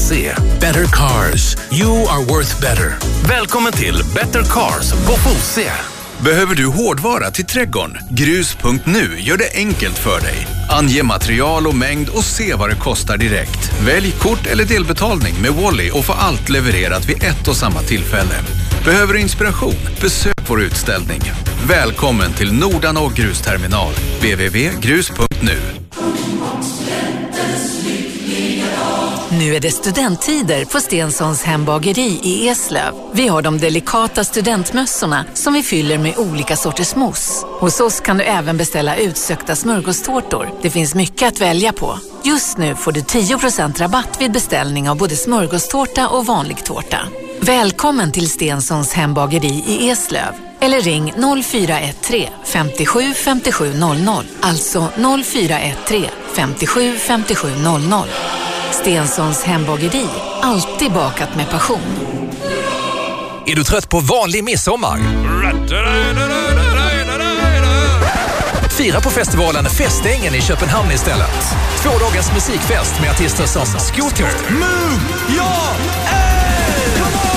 Fosse. Better cars. You are worth better. Välkommen till Better Cars på Fosse. Behöver du hårdvara till trädgården? Grus.nu gör det enkelt för dig. Ange material och mängd och se vad det kostar direkt. Välj kort eller delbetalning med Wally och få allt levererat vid ett och samma tillfälle. Behöver du inspiration? Besök vår utställning. Välkommen till Nordanå grusterminal. www.grus.nu. Nu är det studenttider på Stensons hembageri i Eslöv. Vi har de delikata studentmössorna som vi fyller med olika sorters mousse. Hos oss kan du även beställa utsökta smörgåstårtor. Det finns mycket att välja på. Just nu får du 10% rabatt vid beställning av både smörgåstårta och vanlig tårta. Välkommen till Stensons hembageri i Eslöv. Eller ring 0413 57 57 00. Alltså 0413 57 57 00. Stensons hembageri. Alltid bakat med passion. Är du trött på vanlig midsommar? Fira på festivalen Festängen i Köpenhamn istället. 2 dagars musikfest med artister som Scooter, Move! Ja! Hey!